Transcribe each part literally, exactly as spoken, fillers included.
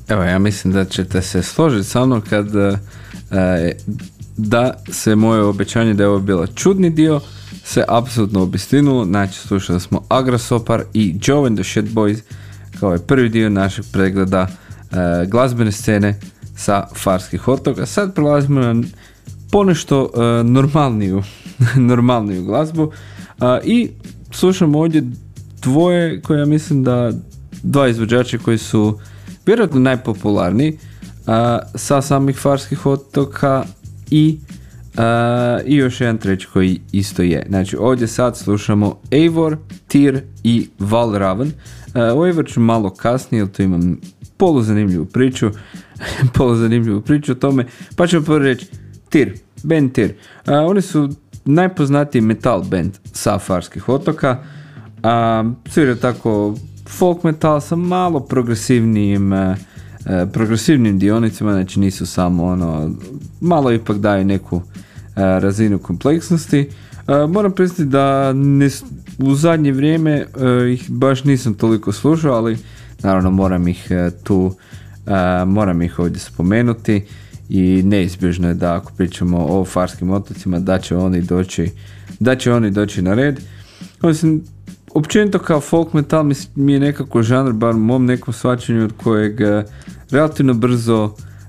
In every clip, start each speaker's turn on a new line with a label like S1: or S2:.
S1: Evo, ja mislim da ćete se složiti sa mnom kad uh, da se moje obećanje da je ovo bila čudni dio se apsolutno obistinilo. Znači, slušali smo Agrasopar i Joe and the Shit Boys kao je prvi dio našeg pregleda uh, glazbene scene sa Farskih otoka. Sad prelazimo na ponešto uh, normalniju, normalniju glazbu uh, i slušamo ovdje dvoje koje ja mislim da dva izvođača koji su vjerojatno najpopularniji uh, sa samih Farskih otoka i, uh, i još jedan treći koji isto je. Znači ovdje sad slušamo Eivor, Tyr i Valravn. Uh, o Eivor ću malo kasnije, jer tu imam poluzanimljivu priču, poluzanimljivu priču o tome, pa ćemo prvo reći Tyr, band Tyr. Uh, oni su najpoznatiji metal band sa Farskih otoka. Uh, sviraju tako folk metal sa malo progresivnijim uh, uh, progresivnim dionicima, znači nisu samo ono, malo ipak daju neku uh, razinu kompleksnosti. Uh, moram priznati da nis, u zadnje vrijeme uh, ih baš nisam toliko slušao, ali naravno moram ih uh, tu uh, moram ih ovdje spomenuti i neizbježno je da ako pričamo o Farskim otocima da će oni doći da će oni doći na red. Mislim, općenito kao folk metal mi je nekako žanr, bar u mom nekom shvaćanju, od kojeg uh, relativno brzo uh,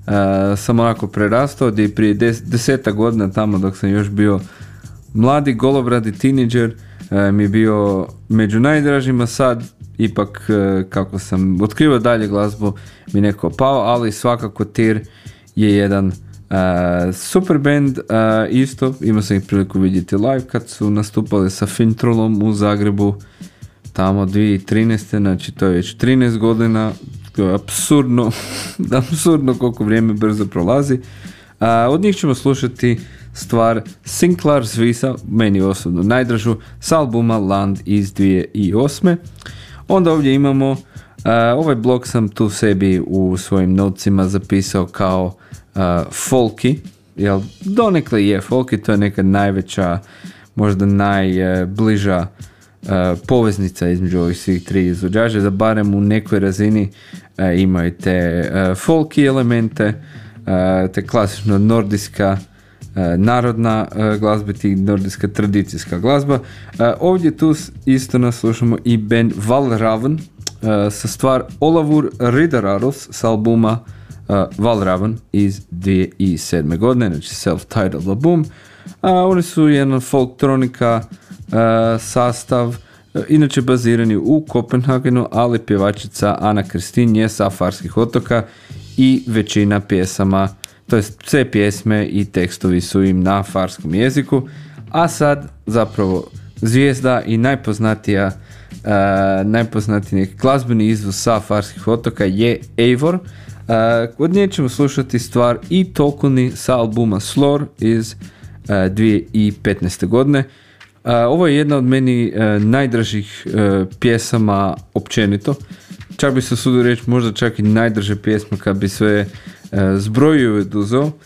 S1: sam onako prerastao, gdje prije des, deseta godina tamo dok sam još bio mladi golobradi teenager uh, mi je bio među najdražima. Sad ipak uh, kako sam otkrivao dalje glazbu mi neko pao, ali svakako Tyr je jedan uh, super band. Uh, isto imao sam ih priliku vidjeti live kad su nastupali sa Fintrollom u Zagrebu tamo dvije tisuće trinaeste. Znači to je već trinaest godina. To je apsurdno apsurdno koliko vrijeme brzo prolazi. Uh, od njih ćemo slušati stvar Sinclair's Visa, meni osobno najdražu, s albuma Land iz dvije tisuće osme. Onda ovdje imamo uh, ovaj blok sam tu sebi u svojim notesima zapisao kao uh, folky, jel donekle je folky, to je neka najveća, možda najbliža uh, poveznica između ovih svih tri izvođača, da barem u nekoj razini uh, imaju te uh, folky elemente, uh, te klasično nordijska uh, narodna uh, glazba, ti nordijska tradicijska glazba. Uh, ovdje tu isto naslušamo i band Valravn uh, sa stvar Olavur Ridararos s albuma Uh, Valravn iz dvije tisuće sedme godine, znači self-titled album. Uh, oni su jedan folktronika uh, sastav, uh, inače bazirani u Kopenhagenu, ali pjevačica Ana Kristin je sa Farskih otoka i većina pjesama, to jest sve pjesme i tekstovi su im na farskom jeziku. A sad zapravo zvijezda i najpoznatija uh, najpoznatiji neki glazbeni izvoz sa Farskih otoka je Eivor. Uh, od nje ćemo slušati stvar i Tokuni sa albuma Slor iz uh, dvije tisuće petnaeste godine. Uh, ovo je jedna od meni uh, najdražih uh, pjesama općenito. Čak bi se usudio reći možda čak i najdraže pjesma kad bi sve uh, zbrojio i oduzeo. Uh,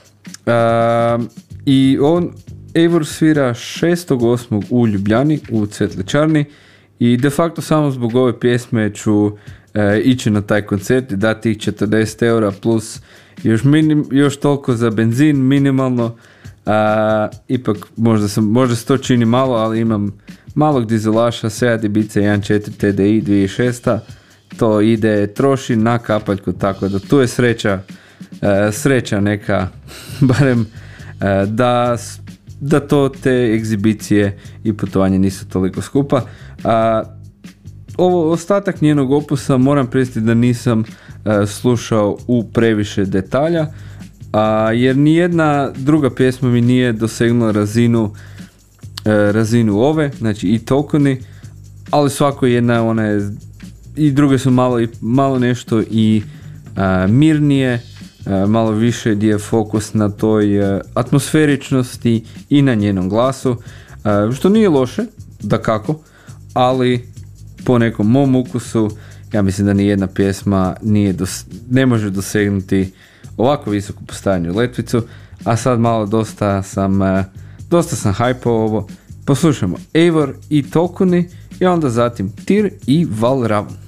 S1: I on, Eivor svira šestog osmog u Ljubljani u Cvetličarni i de facto samo zbog ove pjesme ću E, ići na taj koncert i dati tih četrdeset eura plus još, minim, još toliko za benzin minimalno. A, ipak možda, sam, možda se to čini malo, ali imam malog dizelaša Seat Ibiza jedan četiri T D I dvije tisuće šeste. To ide, troši na kapaljku, tako da tu je sreća, e, sreća neka barem e, da, da to te egzibicije i putovanje nisu toliko skupa. A, Ovo ostatak njenog opusa moram priznati da nisam uh, slušao u previše detalja, uh, jer nijedna druga pjesma mi nije dosegnula razinu, uh, razinu ove, znači i Tokuni, ali svako jedna ona je, i druge su malo, malo nešto i uh, mirnije, uh, malo više gdje je fokus na toj uh, atmosferičnosti i na njenom glasu, uh, što nije loše, dakako, ali po nekom mom ukusu, ja mislim da ni jedna pjesma nije dos- ne može dosegnuti ovako visoko postavljenu letvicu, a sad malo dosta sam, dosta sam hypao ovo. Poslušamo Eivor i Tokuni i onda zatim Tyr i Valravn.